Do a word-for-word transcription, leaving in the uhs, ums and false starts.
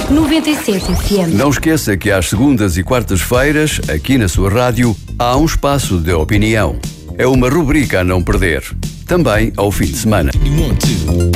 noventa e sete F M. Não esqueça que às segundas e quartas-feiras, aqui na sua rádio, há um espaço de opinião. É uma rubrica a não perder. Também ao fim de semana.